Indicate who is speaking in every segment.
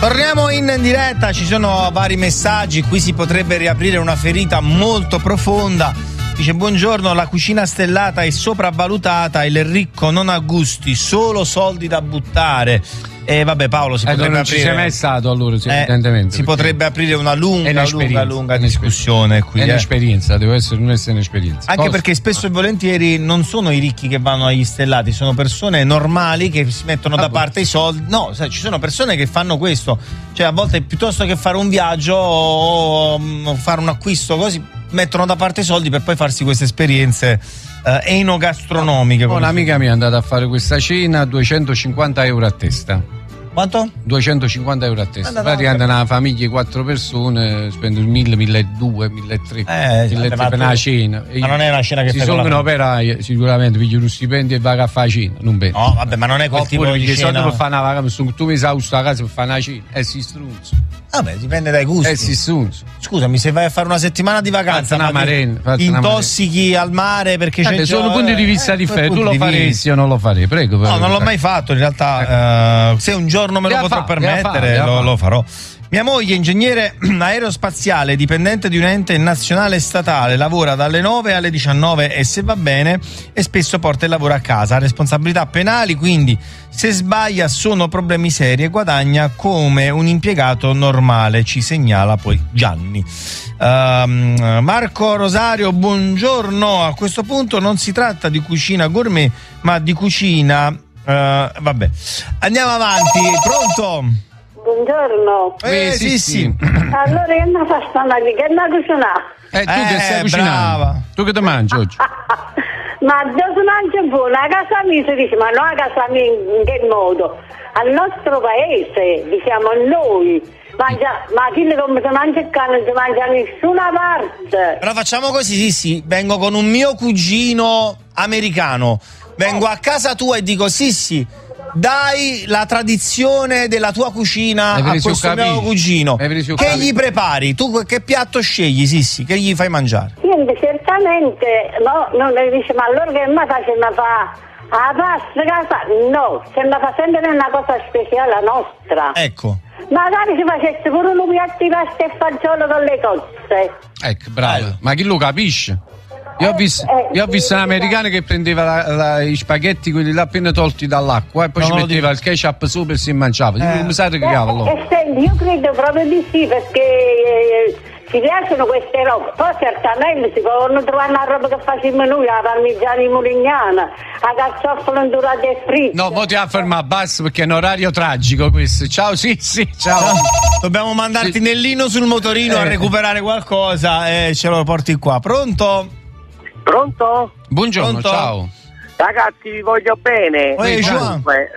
Speaker 1: Torniamo in diretta, ci sono vari messaggi, qui si potrebbe riaprire una ferita molto profonda. Dice: buongiorno, la cucina stellata è sopravvalutata, il ricco non ha gusti, solo soldi da buttare. E vabbè, Paolo, si potrebbe
Speaker 2: non
Speaker 1: aprire.
Speaker 2: ci sei mai stato allora, evidentemente.
Speaker 1: Si potrebbe aprire una lunga discussione qui.
Speaker 2: È un'esperienza, deve essere un'esperienza.
Speaker 1: Anche perché spesso e volentieri non sono i ricchi che vanno agli stellati, sono persone normali che si mettono da parte i soldi. No, sai, ci sono persone che fanno questo. Cioè, a volte piuttosto che fare un viaggio o fare un acquisto così, mettono da parte i soldi per poi farsi queste esperienze enogastronomiche.
Speaker 2: Un'amica mia è andata a fare questa cena, 250 euro a testa.
Speaker 1: Quanto?
Speaker 2: 250 euro a testa. Praticamente una famiglia di 4 persone spende 1.000, 1.200, 1.300 per una cena.
Speaker 1: Ma non è una cena che
Speaker 2: si sono un operaio, sicuramente piglio uno stipendio e va a fare cena. Non bene.
Speaker 1: No, vabbè, ma non è quel tipo di cena.
Speaker 2: Per fare una vacanza, tu mi sai a casa per fare una cena, si strunzo.
Speaker 1: Vabbè, dipende dai gusti.
Speaker 2: Si strunzo.
Speaker 1: Scusami, se vai a fare una settimana di vacanza, intossichi al mare perché c'è.
Speaker 2: Sono punti di vista differenti. Tu lo faresti o non lo farei? Prego.
Speaker 1: No, non l'ho mai fatto. In realtà, se un giorno me lo potrò permettere, lo farò. Mia moglie, ingegnere aerospaziale, dipendente di un ente nazionale statale, lavora dalle 9 alle 19 e se va bene e spesso porta il lavoro a casa. Ha responsabilità penali, quindi se sbaglia sono problemi seri e guadagna come un impiegato normale, ci segnala poi Gianni. Marco Rosario, buongiorno. A questo punto non si tratta di cucina gourmet, ma di cucina. Vabbè, andiamo avanti. Pronto?
Speaker 3: Buongiorno.
Speaker 1: Sì.
Speaker 3: Allora che mi fa stare lì? Che mi cucina?
Speaker 2: Tu che stai cucinando?
Speaker 1: Brava.
Speaker 2: Tu che ti mangi oggi?
Speaker 3: Ma dove si mangia buono? A casa mia si dice, ma no a casa mia in che modo? Al nostro paese, diciamo noi, ma chi come si mangia il cane non si mangia da nessuna parte.
Speaker 1: Però facciamo così, sì, vengo con un mio cugino americano, vengo a casa tua e dico sì, dai la tradizione della tua cucina a questo mio cugino. Che gli prepari? Tu che piatto scegli, Sissi? Che gli fai mangiare?
Speaker 3: Niente, certamente, no, non dice, ma allora che mi fa, se mi fa la pasta casa? No, se mi fa sempre una cosa speciale nostra.
Speaker 1: Ecco.
Speaker 3: Magari si facesse pure un piatto di pasta e fagiolo con le cozze.
Speaker 2: Ecco, bravo. Ma chi lo capisce? Io ho visto un americano che prendeva i spaghetti, quelli là appena tolti dall'acqua, e poi ci metteva il ketchup sopra e si mangiava. Come sai che cavolo?
Speaker 3: Senti, io credo proprio di sì, perché ci piacciono queste robe. Poi certamente si possono trovare una roba che facciamo noi, la parmigiana di Murignana, la carciofola indurata e fritta.
Speaker 2: No, mo ti afferma basta perché è un orario tragico questo. Ciao Sissi, ciao.
Speaker 1: Dobbiamo mandarti Nellino sul motorino a recuperare qualcosa e ce lo porti qua. Pronto?
Speaker 4: Pronto?
Speaker 2: Buongiorno, ciao.
Speaker 4: Ragazzi, vi voglio bene. Comunque,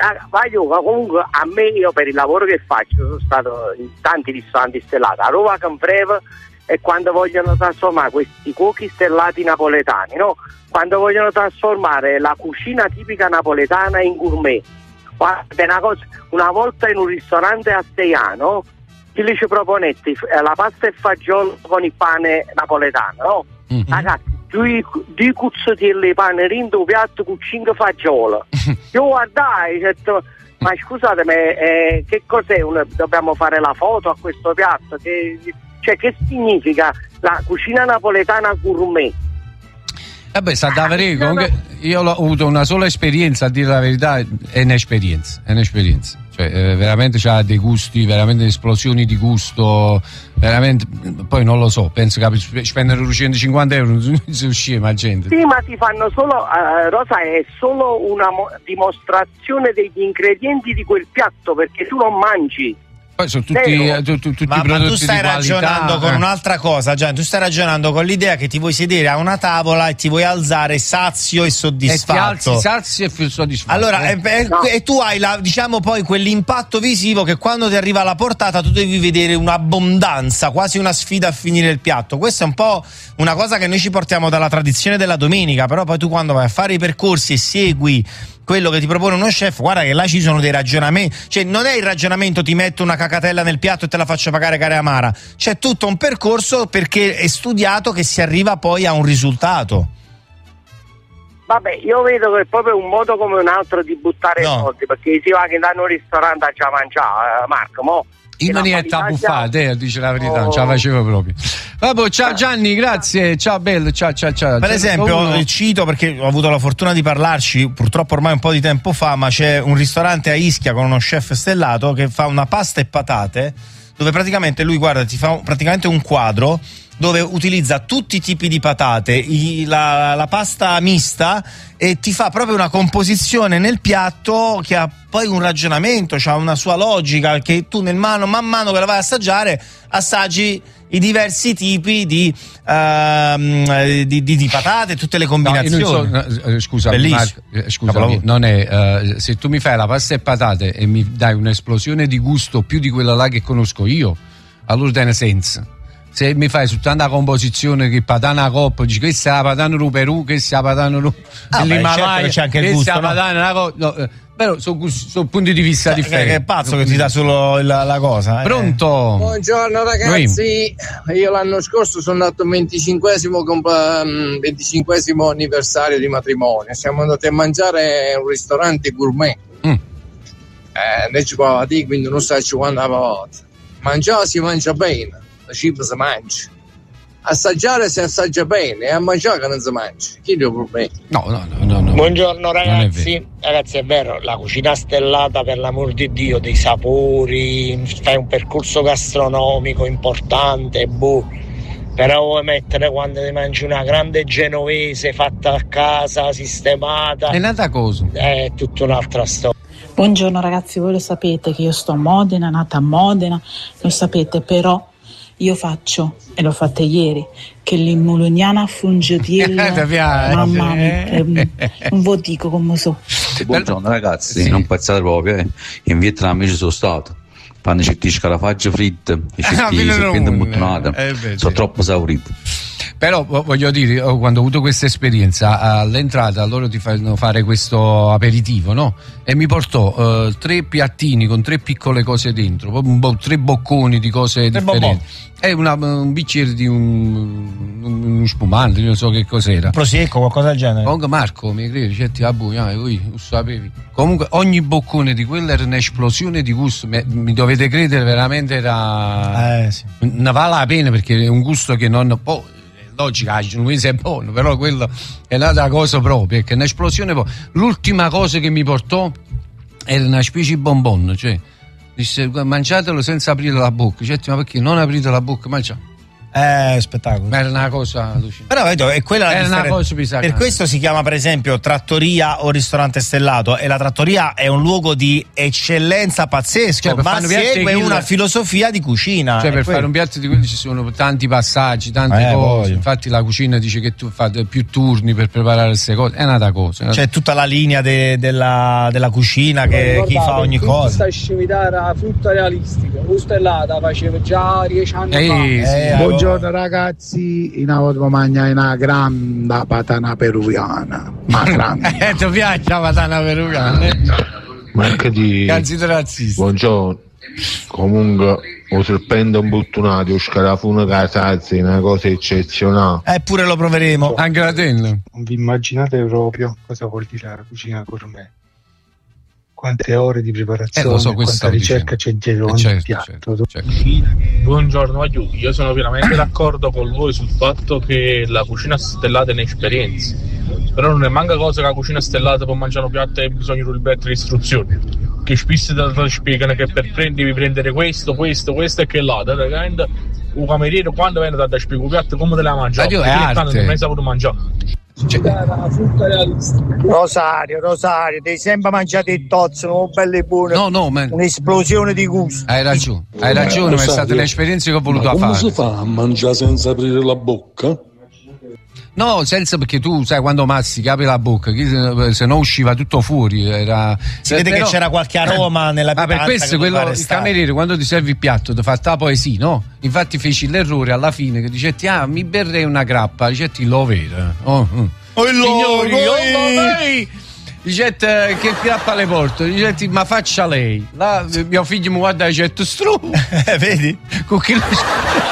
Speaker 4: a me, io per il lavoro che faccio sono stato in tanti ristoranti stellati a Roma, Canfreva, e quando vogliono trasformare questi cuochi stellati napoletani, no? Quando vogliono trasformare la cucina tipica napoletana in gourmet. Guarda, una volta in un ristorante a Seiano chi ci proponette la pasta e fagiolo con il pane napoletano, no? Mm-hmm. Ragazzi, due cuzzatelli di pane rindo un piatto con 5 fagiole. Io guardai, certo, ma scusatemi, che cos'è? Dobbiamo fare la foto a questo piatto? Che significa la cucina napoletana gourmet?
Speaker 2: Vabbè, sta da vedere. Comunque io ho avuto una sola esperienza, a dire la verità, è un'esperienza. Cioè, veramente c'ha dei gusti, veramente esplosioni di gusto, veramente, poi non lo so, penso che spendere 250 euro non si uscì, ma gente.
Speaker 4: Sì, ma ti fanno solo, Rosa, è solo una dimostrazione degli ingredienti di quel piatto, perché tu non mangi.
Speaker 2: Poi sono tutti prodotti
Speaker 1: ma tu stai ragionando con un'altra cosa, Gian. Tu stai ragionando con l'idea che ti vuoi sedere a una tavola e ti vuoi alzare sazio e soddisfatto.
Speaker 2: E ti alzi sazio e soddisfatto.
Speaker 1: Allora, e tu hai diciamo poi quell'impatto visivo che quando ti arriva alla portata tu devi vedere un'abbondanza, quasi una sfida a finire il piatto. Questa è un po' una cosa che noi ci portiamo dalla tradizione della domenica, però poi tu quando vai a fare i percorsi e segui quello che ti propone uno chef, guarda che là ci sono dei ragionamenti, cioè non è il ragionamento ti metto una cacatella nel piatto e te la faccio pagare cara e amara, c'è tutto un percorso perché è studiato che si arriva poi a un risultato.
Speaker 4: Vabbè, io vedo che è proprio un modo come un altro di buttare soldi, perché si va che danno un ristorante a già mangiare, Marco, mo.
Speaker 2: In maniera buffata, dice la verità, non ce la facevo proprio. Vabbè, ciao Gianni, grazie, ciao bello, ciao.
Speaker 1: Per esempio, cito perché ho avuto la fortuna di parlarci, purtroppo ormai un po' di tempo fa, ma c'è un ristorante a Ischia con uno chef stellato che fa una pasta e patate, dove praticamente lui, guarda, ti fa praticamente un quadro dove utilizza tutti i tipi di patate, la pasta mista, e ti fa proprio una composizione nel piatto che ha poi un ragionamento, c'ha una sua logica, che tu man mano che la vai a assaggiare, assaggi i diversi tipi di patate, tutte le combinazioni.
Speaker 2: Scusami, Marco, scusami, non è se tu mi fai la pasta e patate e mi dai un'esplosione di gusto più di quella là che conosco io, allora tiene senso. Se mi fai soltanto la composizione che patana coppa, dici che sia la patana del Perù, che sia la patana dell'Himalaya,
Speaker 1: certo, c'è anche il gusto,
Speaker 2: però sono punti di vista differenti.
Speaker 1: Che pazzo che ti dà solo la cosa.
Speaker 2: Pronto?
Speaker 5: Buongiorno ragazzi, io l'anno scorso sono andato al 25esimo anniversario di matrimonio, siamo andati a mangiare in un ristorante gourmet. Noi ci parla di, quindi non sai quando la volta. Mangiare si mangia bene. Il cibo si mangia, assaggiare si assaggia bene, e a mangiare che non si mangia. Chi lo problema?
Speaker 2: No.
Speaker 6: Buongiorno ragazzi, è vero, la cucina stellata, per l'amor di Dio, dei sapori, fai un percorso gastronomico importante, però vuoi mettere, quando ti mangi una grande genovese fatta a casa, sistemata,
Speaker 2: è nata cosa,
Speaker 6: è tutta un'altra storia.
Speaker 7: Buongiorno ragazzi, voi lo sapete che io sto a Modena, nata a Modena, lo sapete, però io faccio, e l'ho fatta ieri, che l'imulugnana fungiodiella, mamma mia, non vi dico come so.
Speaker 8: Buongiorno ragazzi, non pensate proprio, in Vietnam ci sono stato, fanno certi scarafaggi fritte, e certi serpenti imbottonate, sono troppo saporite.
Speaker 2: Però voglio dire, quando ho avuto questa esperienza, all'entrata loro ti fanno fare questo aperitivo, no? E mi portò 3 piattini con 3 piccole cose dentro, proprio 3 bocconi di cose differenti. E un bicchiere di un spumante, non so che cos'era.
Speaker 1: Prosecco, qualcosa del genere.
Speaker 2: Comunque Marco, mi credi, certi voi lo sapevi. Comunque ogni boccone di quello era un'esplosione di gusto, mi dovete credere, veramente era
Speaker 1: sì.
Speaker 2: Ne vale la pena, perché è un gusto che non può. Logica, il genovese è buono, però quello è un'altra cosa proprio, perché è un'esplosione. L'ultima cosa che mi portò era una specie di bonbon, cioè disse mangiatelo senza aprire la bocca. Certo, ma perché non aprite la bocca? Mangiate.
Speaker 1: Spettacolo.
Speaker 2: Era una cosa allucinante.
Speaker 1: Però vedo, è quella la
Speaker 2: una cosa bizarra.
Speaker 1: Per questo si chiama, per esempio, trattoria o ristorante stellato, e la trattoria è un luogo di eccellenza pazzesco,
Speaker 2: cioè,
Speaker 1: ma segue una filosofia di cucina.
Speaker 2: Cioè, per fare un piatto di quelli ci sono tanti passaggi, tante cose. Infatti la cucina dice che tu fai più turni per preparare queste cose. È un'altra cosa.
Speaker 1: C'è tutta la linea della cucina, che chi fa ogni cosa.
Speaker 5: Questa scimità era frutta realistica, lo stellata faceva già 10 anni fa.
Speaker 9: Buongiorno ragazzi, in auto mangiare una grande patana peruviana, ma grande.
Speaker 2: Ti piace la patana peruviana?
Speaker 10: Ma che di... Buongiorno. Comunque o serpente imbottonato o scarafone casazzi è una cosa eccezionale.
Speaker 1: Eppure lo proveremo.
Speaker 2: Anche la tenda.
Speaker 9: Non vi immaginate proprio cosa vuol dire la cucina gourmet. Quante ore di preparazione,
Speaker 2: lo so,
Speaker 9: quanta ricerca c'è dietro ogni piatto.
Speaker 2: Certo.
Speaker 11: Buongiorno Aiuto, io sono pienamente d'accordo con voi sul fatto che la cucina stellata è un'esperienza, però non è manca cosa che la cucina stellata può mangiare un piatto e bisogna di ripetere le istruzioni, che spesso ti spiegano che devi prendere questo e che là, praticamente un cameriere quando viene da spiegare un piatto come te la mangiare,
Speaker 2: perché
Speaker 11: non hai mai saputo mangiare.
Speaker 5: Rosario, devi sempre mangiare il tozzo, non bello e buono.
Speaker 2: No,
Speaker 5: un'esplosione di gusto.
Speaker 2: Hai ragione, ma è stata l'esperienza che ho voluto fare.
Speaker 10: Come si fa a mangiare senza aprire la bocca?
Speaker 2: No, senza, perché tu sai quando mastichi apri la bocca, se no usciva tutto fuori.
Speaker 1: Si vede che c'era qualche aroma nella pietanza.
Speaker 2: Ma per questo il cameriere quando ti serve il piatto ti fa la poesia, no? Infatti feci l'errore alla fine che dicetti mi berrei una grappa, dicetti lo vedo. Signori, dicette che grappa le porto, dicetti ma faccia lei. Là mio figlio mi guarda e dicette
Speaker 1: vedi?
Speaker 2: Con chi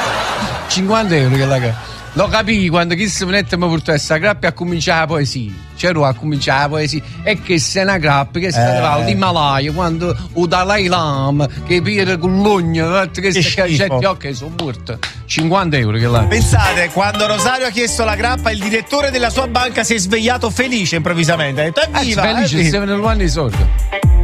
Speaker 2: 50 euro che la lo capì quando chi si mette mi portò questa grappa e ha cominciato la poesia. c'ero a cominciare la poesia e che se ne grappa che sta all'Himalaya quando o Dalai Lama che pire con l'ugno che ok sono morto 50 euro che là.
Speaker 1: Pensate, quando Rosario ha chiesto la grappa il direttore della sua banca si è svegliato felice improvvisamente, ha detto evviva,
Speaker 2: felice, 7 anni sordo.